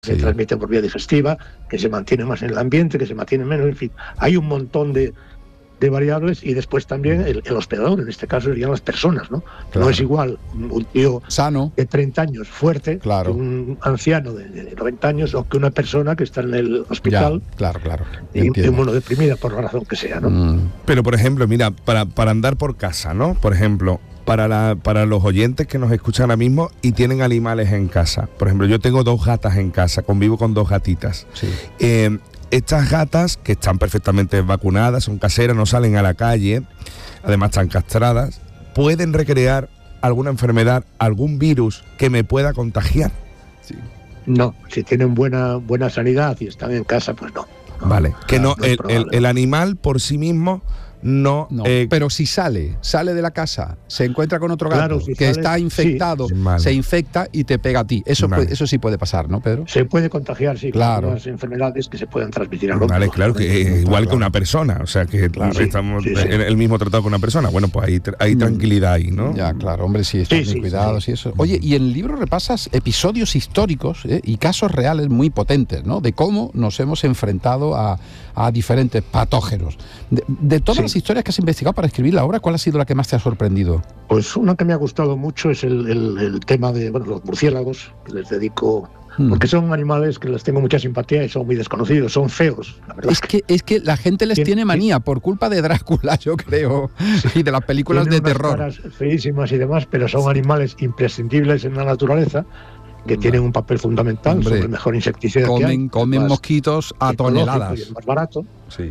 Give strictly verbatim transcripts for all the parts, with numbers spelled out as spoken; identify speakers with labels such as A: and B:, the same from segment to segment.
A: se sí. transmite por vía digestiva, que se mantiene más en el ambiente, que se mantiene menos, en fin. Hay un montón de, de variables y después también el, el hospedador, en este caso serían las personas, ¿no?
B: Claro.
A: No es igual un tío
B: sano
A: de treinta años fuerte
B: claro.
A: que un anciano de, de noventa años o que una persona que está en el hospital
B: ya, claro, claro.
A: inmunodeprimida por la razón que sea, ¿no?
C: Mm. Pero, por ejemplo, mira, para, para andar por casa, ¿no? Por ejemplo, para, la, para los oyentes que nos escuchan ahora mismo y tienen animales en casa. Por ejemplo, yo tengo dos gatas en casa, convivo con dos gatitas.
B: Sí.
C: Eh, estas gatas, que están perfectamente vacunadas, son caseras, no salen a la calle, además están castradas, pueden recrear alguna enfermedad, algún virus que me pueda contagiar.
A: Sí. No, si tienen buena buena sanidad y están en casa, pues no. no
C: vale, que no,
A: no
C: el, el, el animal por sí mismo no,
B: no
C: eh,
B: pero si sale, sale de la casa, se encuentra con otro gato
A: claro, si
B: que
A: sale,
B: está infectado,
C: sí. vale.
B: se infecta y te pega a ti. Eso
C: vale.
B: puede, eso sí puede pasar, ¿no, Pedro?
A: Se puede contagiar, sí,
B: claro.
A: con las enfermedades que se pueden transmitir al hombre.
C: Vale, claro, que es igual que una persona, o sea que claro, sí, estamos sí, sí. en el mismo tratado con una persona. Bueno, pues hay, hay tranquilidad ahí, ¿no?
B: Ya, claro, hombre, sí, están
A: sí,
B: bien
A: sí,
B: cuidados
A: sí.
B: y eso. Oye, y en el libro repasas episodios históricos ¿eh? y casos reales muy potentes, ¿no? De cómo nos hemos enfrentado a, a diferentes patógenos. De, de todas sí. las historias que has investigado para escribir la obra, ¿cuál ha sido la que más te ha sorprendido?
A: Pues una que me ha gustado mucho es el, el, el tema de bueno, los murciélagos, que les dedico, hmm. porque son animales que les tengo mucha simpatía y son muy desconocidos, son feos, la verdad.
B: Es que, es que la gente les tiene manía por culpa de Drácula, yo creo, sí. y de las películas
A: Tienen
B: de
A: unas
B: terror.
A: Caras feísimas y demás, pero son sí. animales imprescindibles en la naturaleza, que vale. tienen un papel fundamental, Hombre, son el mejor insecticida
B: comen,
A: que hay.
B: Comen mosquitos a toneladas.
A: Y el más barato.
B: Sí.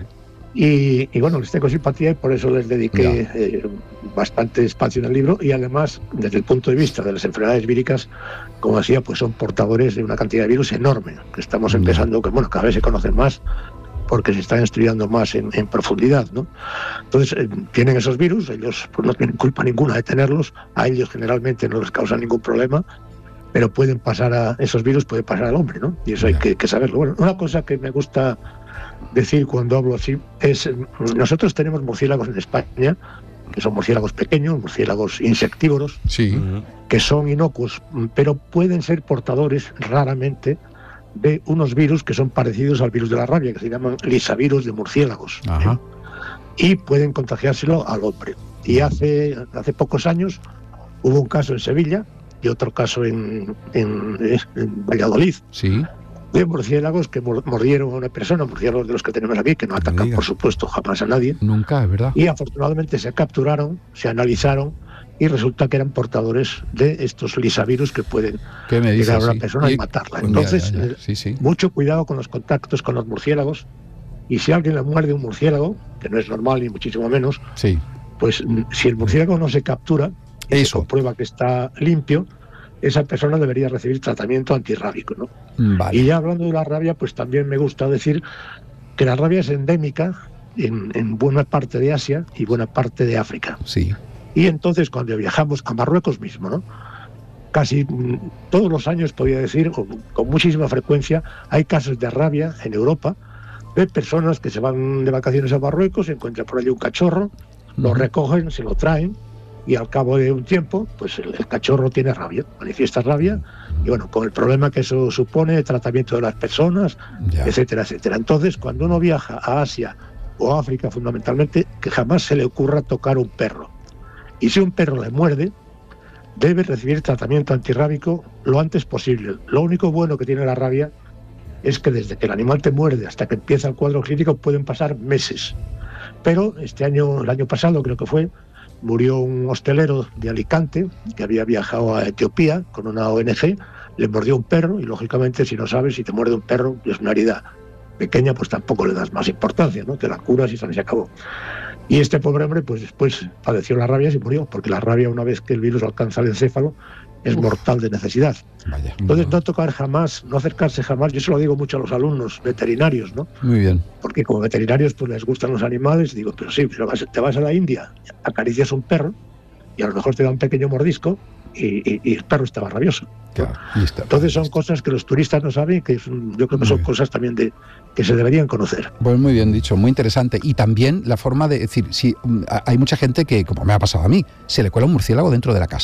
A: Y, y bueno, les tengo simpatía y por eso les dediqué eh, bastante espacio en el libro y además, desde el punto de vista de las enfermedades víricas, como decía, pues son portadores de una cantidad de virus enorme, que estamos empezando, que bueno, cada vez se conocen más porque se están estudiando más en, en profundidad, ¿no? Entonces, eh, tienen esos virus, ellos pues no tienen culpa ninguna de tenerlos, a ellos generalmente no les causa ningún problema, pero pueden pasar a, esos virus pueden pasar al hombre, ¿no? Y eso hay que, que saberlo. Bueno, una cosa que me gusta decir cuando hablo así es, nosotros tenemos murciélagos en España, que son murciélagos pequeños, murciélagos insectívoros,
B: sí.
A: que son inocuos, pero pueden ser portadores raramente de unos virus que son parecidos al virus de la rabia, que se llaman lisavirus de murciélagos.
B: Ajá.
A: ¿eh? Y pueden contagiárselo al hombre. Y hace, hace pocos años hubo un caso en Sevilla y otro caso en, en, en Valladolid.
B: Sí.
A: De murciélagos que mordieron a una persona, murciélagos de los que tenemos aquí, que no atacan, Amiga. por supuesto, jamás a nadie.
B: Nunca, es verdad.
A: Y afortunadamente se capturaron, se analizaron y resulta que eran portadores de estos lisavirus que pueden llegar a una sí. persona y, y matarla. Entonces,
B: ya, ya, ya. Sí, sí.
A: mucho cuidado con los contactos con los murciélagos. Y si alguien le muerde un murciélago, que no es normal ni muchísimo menos,
B: sí.
A: pues si el murciélago no se captura y
B: Eso.
A: se comprueba que está limpio, esa persona debería recibir tratamiento antirrábico, ¿no?
B: Vale.
A: Y ya hablando de la rabia, pues también me gusta decir que la rabia es endémica en, en buena parte de Asia y buena parte de África.
B: Sí.
A: Y entonces cuando viajamos a Marruecos mismo, ¿no? Casi todos los años, podría decir, con, con muchísima frecuencia, hay casos de rabia en Europa de personas que se van de vacaciones a Marruecos, se encuentran por allí un cachorro, uh-huh. lo recogen, se lo traen, y al cabo de un tiempo, pues el, el cachorro tiene rabia, manifiesta rabia, y bueno, con el problema que eso supone, el tratamiento de las personas, ya. etcétera, etcétera. Entonces, cuando uno viaja a Asia o a África, fundamentalmente, que jamás se le ocurra tocar un perro. Y si un perro le muerde, debe recibir tratamiento antirrábico lo antes posible. Lo único bueno que tiene la rabia es que desde que el animal te muerde hasta que empieza el cuadro clínico pueden pasar meses. Pero este año, el año pasado creo que fue, murió un hostelero de Alicante que había viajado a Etiopía con una O N G, le mordió un perro y lógicamente si no sabes, si te muerde un perro y es una herida pequeña, pues tampoco le das más importancia, ¿no? Te la curas y se acabó. Y este pobre hombre pues después padeció la rabia y murió, porque la rabia, una vez que el virus alcanza el encéfalo, es Uf. mortal de necesidad.
B: Vaya.
A: Entonces no tocar jamás, no acercarse jamás, yo se lo digo mucho a los alumnos veterinarios, ¿no?
B: Muy bien.
A: Porque como veterinarios pues les gustan los animales, digo, pero sí, pero vas, te vas a la India, acaricias un perro y a lo mejor te da un pequeño mordisco y, y, y el perro estaba rabioso.
B: Claro, y está,
A: Entonces son cosas que los turistas no saben, que es, yo creo que son cosas también de que se deberían conocer.
B: Pues muy bien dicho, muy interesante. Y también la forma de decir, si hay mucha gente que, como me ha pasado a mí, se le cuela un murciélago dentro de la casa.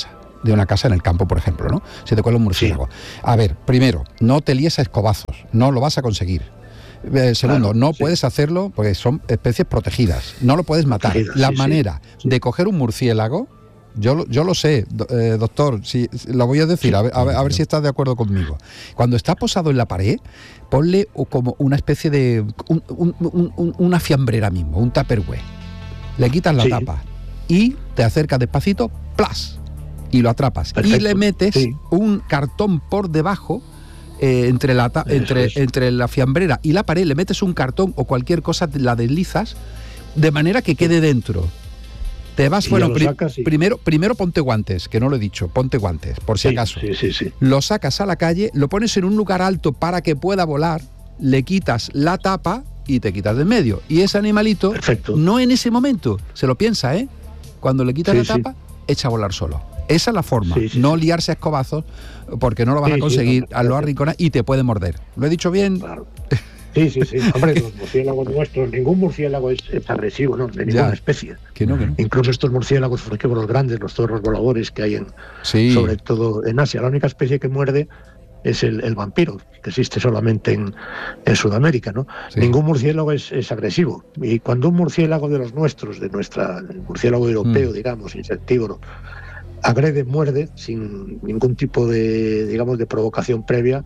B: de una casa en el campo, por ejemplo, ¿no? Se te cuela un murciélago. Sí. A ver, primero, no te líes a escobazos, no lo vas a conseguir. Eh, segundo, claro, no sí. puedes hacerlo porque son especies protegidas, no lo puedes matar. Protegidas, la sí, manera sí. de coger un murciélago, yo, yo lo sé, do, eh, doctor, si, lo voy a decir, sí. a, ver, a, ver, a ver si estás de acuerdo conmigo. Cuando está posado en la pared, ponle como una especie de, un, un, un, un, una fiambrera mismo, un tupperware. Le quitas la sí. tapa y te acercas despacito, ¡plas! Y lo atrapas. Perfecto. Y le metes sí. un cartón por debajo. Eh, entre, la ta- entre, es. entre la fiambrera y la pared, le metes un cartón o cualquier cosa, la deslizas de manera que quede dentro. Te vas, y bueno, pri- sacas, sí. primero, primero ponte guantes, que no lo he dicho, ponte guantes, por si
A: sí,
B: acaso.
A: Sí, sí, sí.
B: Lo sacas a la calle, lo pones en un lugar alto para que pueda volar, le quitas la tapa y te quitas de en medio. Y ese animalito, Perfecto. no en ese momento, se lo piensa, ¿eh? Cuando le quitas sí, la tapa, sí. echa a volar solo. Esa es la forma, sí, sí, no sí. liarse a escobazos, porque no lo vas sí, a conseguir sí, no, no, a los arrinconas y te puede morder. ¿Lo he dicho bien?
A: Claro. Sí, sí, sí. Hombre, los murciélagos nuestros, ningún murciélago es, es agresivo, ¿no? De ninguna ya. especie.
B: Que no, que no.
A: Incluso estos murciélagos frugívoros grandes, los zorros voladores que hay en, sí. sobre todo en Asia. La única especie que muerde es el, el vampiro, que existe solamente en, en Sudamérica, ¿no? Sí. Ningún murciélago es, es agresivo. Y cuando un murciélago de los nuestros, de nuestra, el murciélago europeo, mm. digamos, insectívoro, agrede, muerde, sin ningún tipo de, digamos, de provocación previa,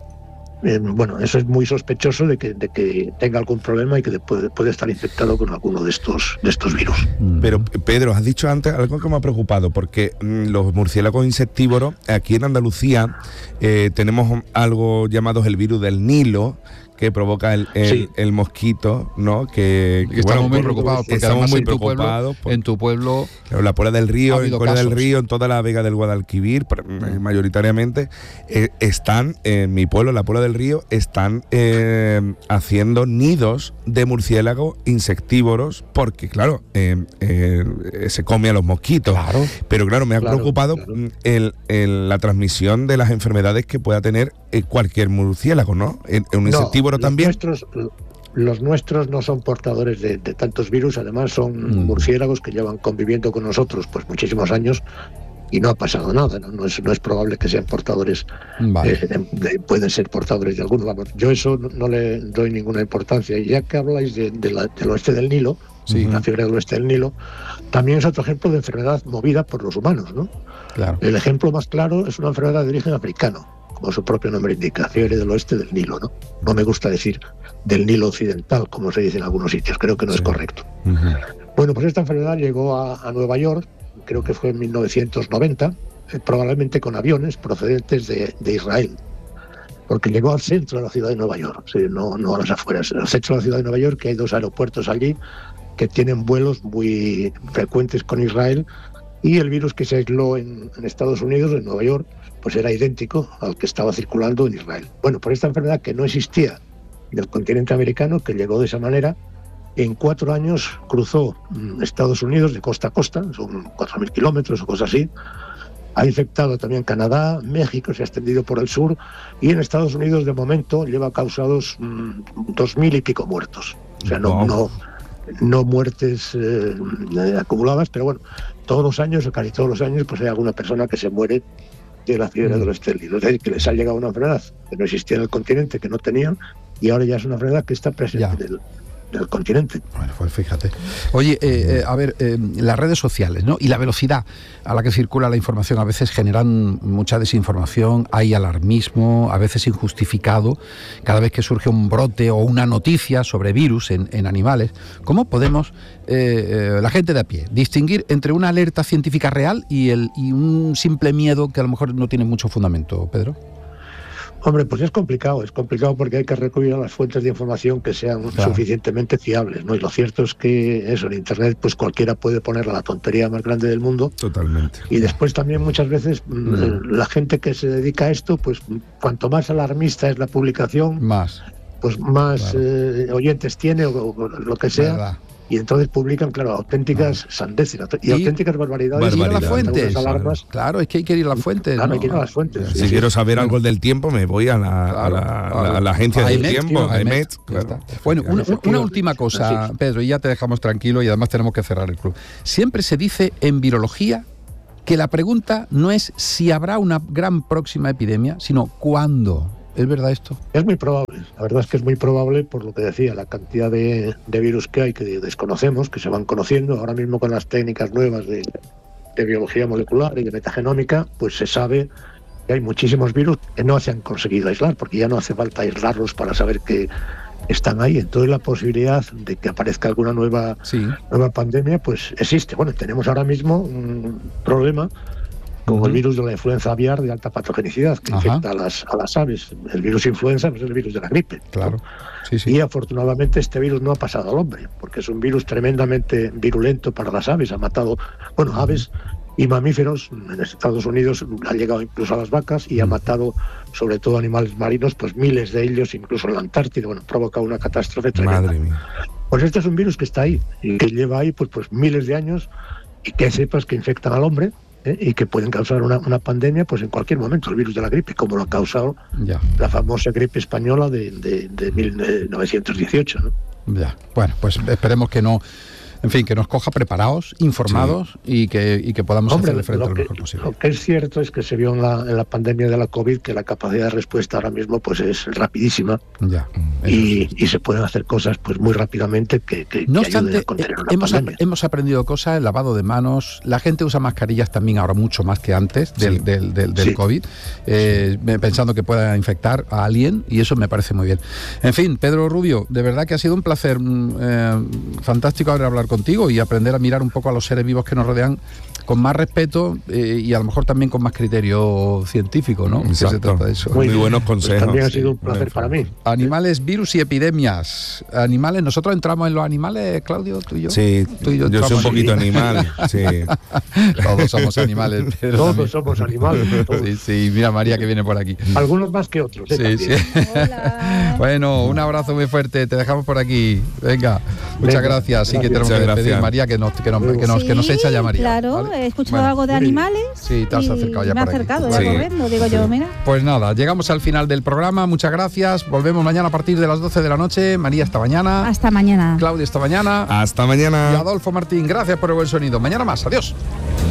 A: eh, bueno, eso es muy sospechoso de que, de que tenga algún problema y que puede, puede estar infectado con alguno de estos, de estos virus.
C: Pero, Pedro, has dicho antes algo que me ha preocupado, porque mmm, los murciélagos insectívoros, aquí en Andalucía, eh, tenemos algo llamado el virus del Nilo, que provoca el, el, sí. el mosquito, ¿no? Que, que
B: estamos
C: bueno,
B: muy preocupados porque
C: estamos muy
B: en tu
C: preocupados.
B: Pueblo, en tu pueblo,
C: la Puebla del Río, en Puebla del Río, en toda la Vega del Guadalquivir, mm. mayoritariamente eh, están en mi pueblo, la Puebla del Río, están eh, haciendo nidos de murciélagos insectívoros, porque claro, eh, eh, se come a los mosquitos.
B: Claro.
C: Pero claro, me ha
A: claro,
C: preocupado
A: claro.
C: el, el, la transmisión de las enfermedades que pueda tener cualquier murciélago, ¿no? En, en un
A: no,
C: insectívoro
A: los
C: también.
A: Nuestros, los nuestros no son portadores de, de tantos virus, además son mm. murciélagos que llevan conviviendo con nosotros pues muchísimos años y no ha pasado nada, no, no, es, no es probable que sean portadores, vale. eh, de, de, pueden ser portadores de alguno. Vamos, yo eso no, no le doy ninguna importancia. Y ya que habláis de, de la, del oeste del Nilo, sí. la fiebre del oeste del Nilo, también es otro ejemplo de enfermedad movida por los humanos, ¿no?
B: Claro.
A: El ejemplo más claro es una enfermedad de origen africano, como su propio nombre indica, fiebre del oeste del Nilo, ¿no? No me gusta decir del Nilo occidental, como se dice en algunos sitios, creo que no sí. es correcto. Uh-huh. Bueno, pues esta enfermedad llegó a, a Nueva York, creo que fue en mil novecientos noventa, eh, probablemente con aviones procedentes de, de Israel, porque llegó al centro de la ciudad de Nueva York, sí, no, no a las afueras, al centro de la ciudad de Nueva York, que hay dos aeropuertos allí que tienen vuelos muy frecuentes con Israel, y el virus que se aisló en, en Estados Unidos, en Nueva York, pues era idéntico al que estaba circulando en Israel. Bueno, por esta enfermedad que no existía del continente americano, que llegó de esa manera, en cuatro años cruzó mmm, Estados Unidos de costa a costa, son cuatro mil kilómetros o cosas así, ha infectado también Canadá, México, se ha extendido por el sur, y en Estados Unidos de momento lleva causados mmm, dos mil y pico muertos. O sea, no, wow. no, no muertes eh, acumuladas, pero bueno, todos los años, o casi todos los años, pues hay alguna persona que se muere de la fiebre mm. del oeste del Nilo. Es decir, que les ha llegado una enfermedad que no existía en el continente, que no tenían, y ahora ya es una enfermedad que está presente en el, en el continente.
B: Bueno, pues fíjate. Oye, eh, eh, a ver, eh, las redes sociales, ¿no? Y la velocidad a la que circula la información a veces generan mucha desinformación, hay alarmismo, a veces injustificado, cada vez que surge un brote o una noticia sobre virus en, en animales. ¿Cómo podemos, eh, eh, la gente de a pie, distinguir entre una alerta científica real y, el, y un simple miedo que a lo mejor no tiene mucho fundamento, Pedro?
A: Hombre, pues es complicado, es complicado porque hay que recurrir a las fuentes de información que sean claro. suficientemente fiables, ¿no? Y lo cierto es que eso, en Internet, pues cualquiera puede poner la tontería más grande del mundo.
C: Totalmente.
A: Y después también muchas veces mm. la gente que se dedica a esto, pues cuanto más alarmista es la publicación,
B: más,
A: pues más claro. eh, oyentes tiene o, o lo que sea. ¿Verdad? Y entonces publican, claro, auténticas ah. sandeces y, y auténticas barbaridades.
B: Barbaridad. Ir a las fuentes.
A: Alarmas.
B: Claro, es que hay que ir a las fuentes.
A: Claro,
B: ¿no?
A: hay que ir a las fuentes.
C: Si
A: sí,
C: quiero
A: sí.
C: saber algo del tiempo, me voy a la, claro, a la, claro. a la agencia a del Emet, tiempo, a Emet. Claro.
B: Bueno, una, una última cosa, Pedro, y ya te dejamos tranquilo y además tenemos que cerrar el club. Siempre se dice en virología que la pregunta no es si habrá una gran próxima epidemia, sino cuándo. ¿Es verdad esto?
A: Es muy probable, la verdad es que es muy probable por lo que decía, la cantidad de, de virus que hay que desconocemos, que se van conociendo. Ahora mismo con las técnicas nuevas de, de biología molecular y de metagenómica, pues se sabe que hay muchísimos virus que no se han conseguido aislar, porque ya no hace falta aislarlos para saber que están ahí. Entonces la posibilidad de que aparezca alguna nueva, sí. nueva pandemia, pues existe. Bueno, tenemos ahora mismo un problema como uh-huh. el virus de la influenza aviar de alta patogenicidad, que Ajá. infecta a las, a las aves. El virus influenza pues es el virus de la gripe.
B: Claro.
A: ¿no?
B: Sí, sí.
A: Y afortunadamente este virus no ha pasado al hombre, porque es un virus tremendamente virulento para las aves. Ha matado, bueno, uh-huh. aves y mamíferos. En Estados Unidos ha llegado incluso a las vacas y uh-huh. ha matado sobre todo animales marinos, pues miles de ellos, incluso en la Antártida. Bueno, provoca una catástrofe tremenda.
C: Madre mía.
A: Pues este es un virus que está ahí y que lleva ahí pues, pues miles de años y que sepas que infectan al hombre. ¿eh? Y que pueden causar una, una pandemia pues en cualquier momento, el virus de la gripe, como lo ha causado ya. la famosa gripe española de, de, de mil novecientos dieciocho. ¿no?
B: Ya, bueno, pues esperemos que no, en fin, que nos coja preparados, informados sí. y, que, y que podamos
A: Hombre,
B: hacerle frente
A: lo
B: lo
A: que,
B: mejor posible.
A: Lo que es cierto es que se vio en la, en la pandemia de la COVID que la capacidad de respuesta ahora mismo pues es rapidísima
B: ya,
A: y, y se pueden hacer cosas pues muy rápidamente que, que,
B: no
A: que
B: obstante,
A: ayuden a contener una
B: hemos,
A: pandemia.
B: hemos aprendido cosas, el lavado de manos, la gente usa mascarillas también ahora mucho más que antes del,
C: sí.
B: del, del, del
A: sí.
B: COVID, eh, sí. pensando que pueda infectar a alguien y eso me parece muy bien. En fin, Pedro Rubio, de verdad que ha sido un placer eh, fantástico haber hablar contigo y aprender a mirar un poco a los seres vivos que nos rodean con más respeto eh, y a lo mejor también con más criterio científico, ¿no? Que se trata de eso.
C: Muy, muy buenos consejos.
A: Pues también ha sido
C: sí,
A: un placer para mí.
B: Animales, virus y epidemias. Animales, nosotros entramos en los animales, Claudio, tú y yo.
C: Sí,
B: tú y yo,
C: yo soy un poquito
B: ahí.
C: animal. Sí.
B: Todos somos animales. Pero
A: todos
B: también.
A: somos animales. Todos.
B: Sí, sí, mira María que viene por aquí.
A: Algunos más que otros. ¿eh?
B: Sí, sí.
D: Hola.
B: Bueno, un abrazo muy fuerte, te dejamos por aquí. Venga, muchas
A: Venga,
B: gracias. Sí que tenemos
C: muchas
B: que despedir,
C: gracias.
B: María, que nos, que nos, que nos,
D: Sí,
B: que nos echa ya María.
D: Claro,
B: ¿vale?
D: he escuchado
B: Bueno,
D: algo de animales.
B: Sí, te has
D: y
B: acercado ya
D: me he
B: por aquí.
D: acercado ya
C: Sí.
D: corriendo, digo yo, mira.
B: Pues nada, llegamos al final del programa. Muchas gracias. Volvemos mañana a partir de las doce de la noche. María, hasta mañana.
D: Hasta mañana.
B: Claudia, hasta mañana.
C: Hasta mañana.
B: Y Adolfo Martín, gracias por el buen sonido. Mañana más. Adiós.